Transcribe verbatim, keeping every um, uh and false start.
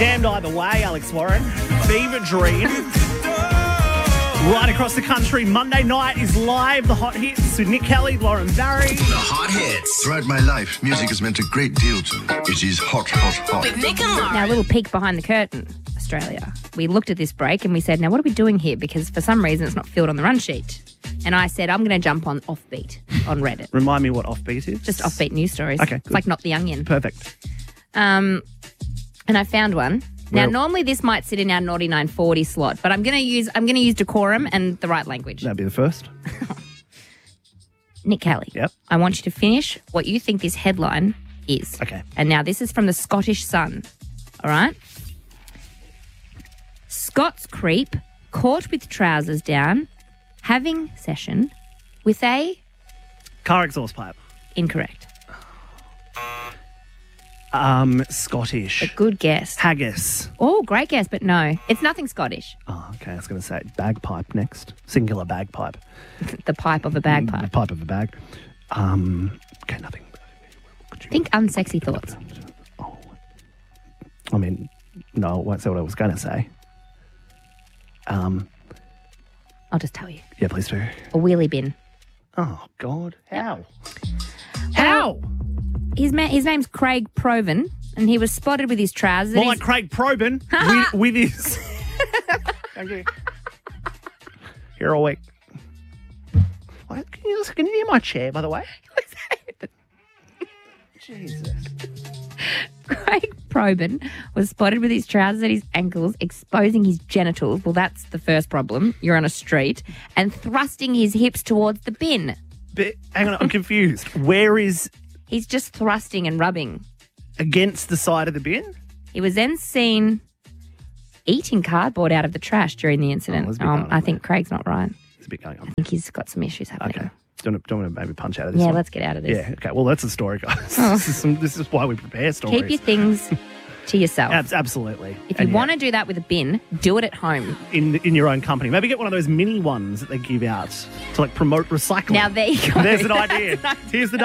Damned Either Way, Alex Warren. Fever Dream. Right across the country, Monday night is live. The Hot Hits with Nick Kelly, Lauren Barry. The Hot Hits. Throughout my life, music has meant a great deal to me. It is hot, hot, hot. With Nick and Lauren. Now, a little peek behind the curtain, Australia. We looked at this break and we said, now what are we doing here? Because for some reason it's not filled on the run sheet. And I said, I'm going to jump on Offbeat on Reddit. Remind me what Offbeat is. Just Offbeat news stories. Okay, It's good. like Not the Onion. Perfect. Um, and I found one. Now, Well- normally this might sit in our naughty nine forty slot, but I'm going to use I'm going to use decorum and the right language. That'd be the first. Nick Kelly. Yep. I want you to finish what you think this headline is. Okay. And now this is from the Scottish Sun. All right. Scots creep caught with trousers down, having session with a Car exhaust pipe. incorrect. Um, Scottish. A good guess. Haggis. Oh, great guess, but no, it's nothing Scottish. Oh, okay. I was going to say bagpipe next. Singular bagpipe. The pipe of a The bagpipe. pipe of a bag. Um, okay, nothing. Could you- Think unsexy thoughts. Oh. I mean, no, I won't say what I was going to say. Um, I'll just tell you. yeah, please do. A wheelie bin. Oh, God. How? How? His ma- his name's Craig Proven, and he was spotted with his trousers. More and like his- Craig Probin with, with his... Thank you. Here all week. Why, can, you, can you hear my chair, by the way? Jesus. Craig Proben was spotted with his trousers at his ankles, exposing his genitals. Well, that's the first problem. You're on a street. And thrusting his hips towards the bin. But hang on, I'm confused. Where is He's just thrusting and rubbing. against the side of the bin? He was then seen eating cardboard out of the trash during the incident. Oh, there's a bit um, going on I think Craig's not right. There's a bit going on. I think he's got some issues happening. Okay. Do you, want to, do you want to maybe punch out of this Yeah, one? let's get out of this. Yeah, okay. Well, that's the story, guys. This, is some, this is why we prepare stories. Keep your things to yourself. Abs- absolutely. If you And yeah, want to do that with a bin, do it at home. in in your own company, maybe get one of those mini ones that they give out to like promote recycling. Now, there you go. There's an That's idea. an idea. Here's the